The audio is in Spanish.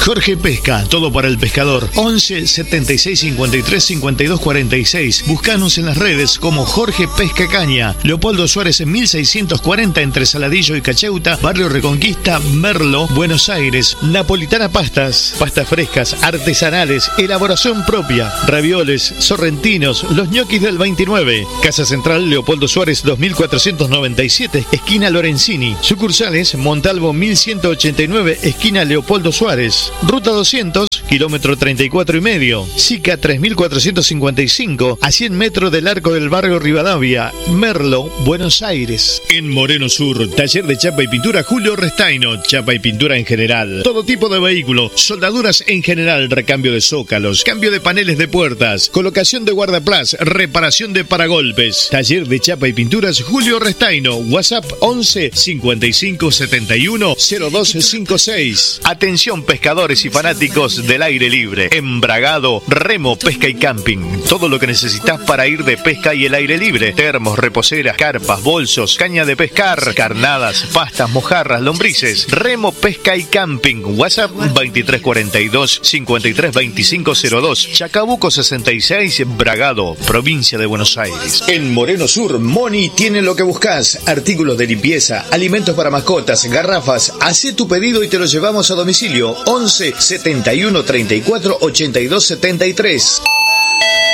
Jorge Pesca, todo para el pescador. 11 76 53 52 46. Búscanos en las redes como Jorge Pesca Caña. Leopoldo Suárez en 1640 entre Saladillo y Cacheuta, Barrio Reconquista, Merlo, Buenos Aires. Napolitana Pastas, pastas frescas, artesanales, elaboración propia, ravioles, sorrentinos, los ñoquis del 29. Casa Central Leopoldo Suárez 2497, esquina Lorenzini. Sucursales Montalvo 1189, esquina Leopoldo Suárez. Ruta 200, kilómetro 34 y medio. SICA 3455, a 100 metros del Arco del Barrio Rivadavia, Merlo, Buenos Aires. En Moreno Sur, taller de chapa y pintura Julio Restaino, chapa y pintura en general. Todo tipo de vehículo, soldaduras en general, recambio de zócalos, cambio de paneles de puertas, colocación de guardaplas, reparación de paragolpes. Taller de chapa y pinturas Julio Restaino. WhatsApp 11 55 71 0256. Atención pescadores y fanáticos del aire libre. Embragado, remo, pesca y camping. Todo lo que necesitas para ir de pesca y el aire libre. Termos, reposeras, carpas, bolsos, caña de pescar, carnadas, pastas, mojarras, lombrices. Remo, pesca y camping. WhatsApp 2342 53 2502. Chacabuco 66, Bragado, provincia de Buenos Aires. En Moreno Sur, Moni tiene lo que buscas. Artículos de limpieza, alimentos para mascotas, garrafas. Hacé tu pedido y te lo llevamos a domicilio. 11 71 34 82 73.